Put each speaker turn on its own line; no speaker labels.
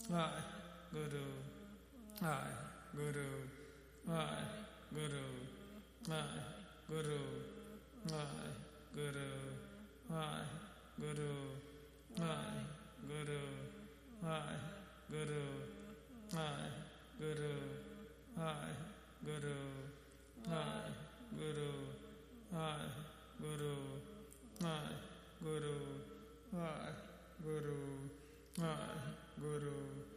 Hi, Guru. Hi, Guru. Hi, Guru. Hi, Guru. Hi, Guru. Hi, Guru. Hi, Guru. Hi, Guru. Hi, Guru. Hi, Guru. Hi, Guru. Hi, Guru. Hi, Guru. Hi, Guru. Hi, Guru.